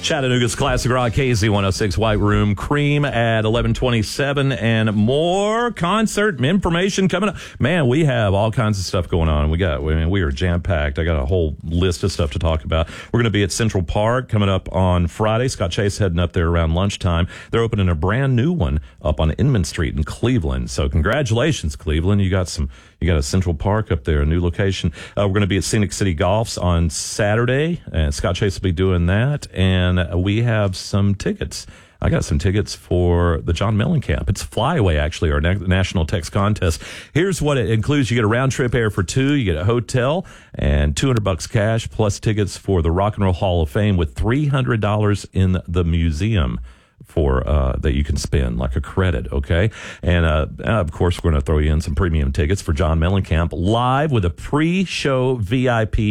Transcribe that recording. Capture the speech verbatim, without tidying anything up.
Chattanooga's Classic Rock, K Z one oh six White Room, Cream at eleven twenty-seven, and more concert information coming up. Man, we have all kinds of stuff going on. We got, I mean, we are jam-packed. I got a whole list of stuff to talk about. We're going to be at Central Park coming up on Friday. Scott Chase heading up there around lunchtime. They're opening a brand new one up on Inman Street in Cleveland. So congratulations, Cleveland. You got some, you got a Central Park up there, a new location. Uh, we're going to be at Scenic City Golf's on Saturday, and Scott Chase will be doing that. And we have some tickets. I got some tickets for the John Mellencamp. It's Flyaway, actually, our na- national text contest. Here's what it includes. You get a round trip air for two. You get a hotel and two hundred bucks cash plus tickets for the Rock and Roll Hall of Fame with three hundred dollars in the museum for uh that you can spend like a credit. Okay. And uh of course we're going to throw you in some premium tickets for John Mellencamp live with a pre-show V I P